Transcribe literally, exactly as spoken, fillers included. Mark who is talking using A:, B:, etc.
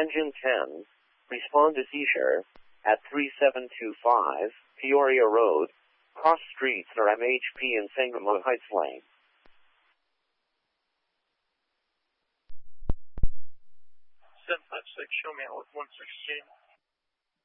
A: Engine ten, respond to seizure at three seven two five Peoria Road, cross streets near M H P and Sangamon Heights Lane.
B: seven five six, show me out with one sixteen.